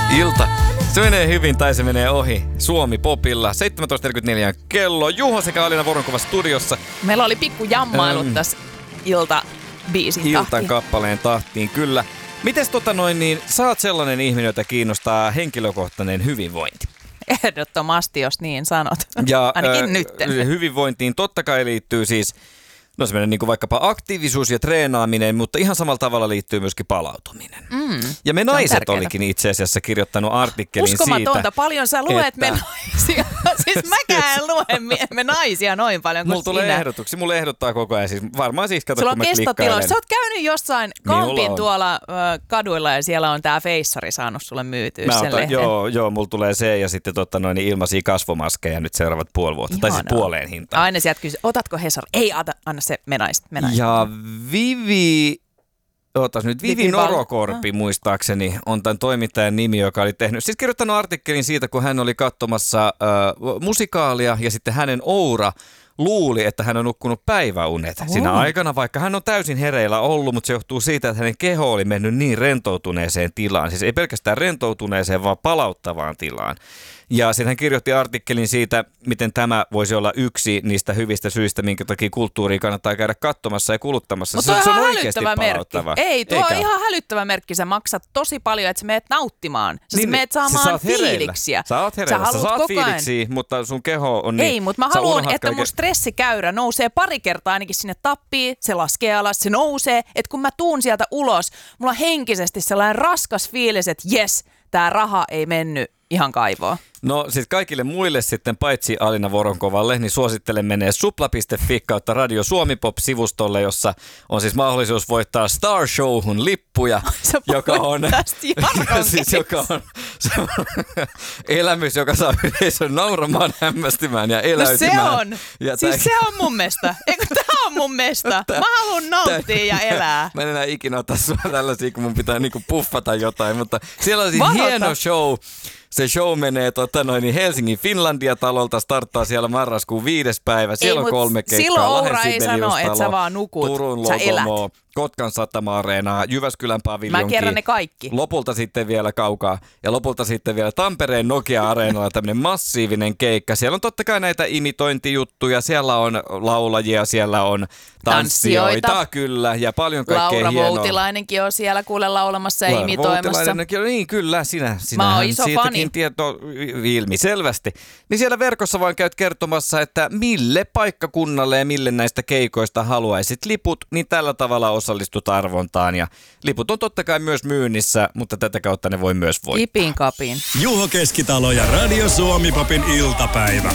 Ilta. Se menee hyvin tai se menee ohi. Suomi Popilla. 17.44 kello. Juho sekä Alina Voronkova studiossa. Meillä oli pikku jammailut tässä iltabiisin tahtiin. Iltan kappaleen tahtiin, kyllä. Mites sä oot sellainen ihminen, jota kiinnostaa henkilökohtainen hyvinvointi? Ehdottomasti, jos niin sanot. Ja, ainakin nytten. Hyvinvointiin totta kai liittyy siis semmoinen niin kuin vaikkapa aktiivisuus ja treenaaminen, mutta ihan samalla tavalla liittyy myöskin palautuminen. Ja me naiset olikin itse asiassa kirjoittanut artikkelin siitä. Uskomatonta, paljon sä luet me naisia. Siis mäkään en lue me naisia noin paljon kuin mulla tulee ehdotuksia, mulla ehdottaa koko ajan. Siis varmaan siis kato, kun mä klikkailen. Sä oot käynyt jossain kampin tuolla kaduilla ja siellä on tää feissari saanut sulle myytyä sen lehden. Joo, mulla tulee se ja sitten ilmaisia kasvomaskeja nyt seuraavat puoli vuotta. Ihanaa. Tai siis puoleen hintaan. Aina sieltä kysyy, otatko Hesari? Ei, anna se me naiset. Ja Vivi Norokorpi muistaakseni on tämän toimittajan nimi, joka oli tehnyt, siis kirjoittanut artikkelin siitä, kun hän oli katsomassa musikaalia ja sitten hänen Oura luuli, että hän on nukkunut päiväunet siinä aikana, vaikka hän on täysin hereillä ollut, mutta se johtuu siitä, että hänen keho oli mennyt niin rentoutuneeseen tilaan. Siis ei pelkästään rentoutuneeseen, vaan palauttavaan tilaan. Ja sitten hän kirjoitti artikkelin siitä, miten tämä voisi olla yksi niistä hyvistä syistä, minkä takia kulttuuria kannattaa käydä katsomassa ja kuluttamassa. Mutta se on oikeasti palauttava. Ei, tuo on ihan hälyttävä merkki. Sä maksat tosi paljon, että sä meet nauttimaan. Sä meet saamaan fiiliksiä. Sä oot hereillä, sä saat fiiliksiä, mutta sun keho on niin. Ei, mutta mä haluan, että mun stressikäyrä nousee pari kertaa ainakin sinne tappiin, se laskee alas, se nousee. Että kun mä tuun sieltä ulos, mulla on henkisesti sellainen raskas fiilis, että jes, tää raha ei mennyt ihan kaivoon. No siis kaikille muille sitten, paitsi Alina Voronkovalle, niin suosittelen menee supla.fi kautta Radio Suomi Pop-sivustolle, jossa on siis mahdollisuus voittaa Star Showhun lippuja, joka on elämys, joka saa yleisön nauramaan, hämmästymään ja eläytymään. No se on. Ja se on mun mesta. Eikö tää on mun mesta? Mä haluan nauttia ja elää. Mä en enää ikinä ota sua tällaisia, kun mun pitää niinku puffata jotain, mutta siellä on siis hieno show. Se show menee Helsingin Finlandia-talolta, starttaa siellä marraskuun 5. päivä. Siellä on 3 keikkaa. Silloin Oura ei sano, että sä vaan nukut, Turun sä elät. Kotkan Satama-areenaa, Jyväskylän paviljonki. Mä kerron ne kaikki. Lopulta sitten vielä kaukaa ja lopulta sitten vielä Tampereen Nokia-areenalla tämmöinen massiivinen keikka. Siellä on totta kai näitä imitointijuttuja, siellä on laulajia, siellä on tanssijoita. Kyllä, ja paljon kaikkea Laura hienoa. Voutilainenkin on siellä kuule laulamassa ja imitoimassa. Niin kyllä, sinähän siitäkin fani. Tieto ilmiselvästi. Niin siellä verkossa vaan käyt kertomassa, että mille paikkakunnalle ja mille näistä keikoista haluaisit liput, niin tällä tavalla osallistut arvontaan. Ja liput on totta kai myös myynnissä, mutta tätä kautta ne voi myös voittaa. Ipin kapin. Juho Keskitalo ja Radio Suomi Popin iltapäivä.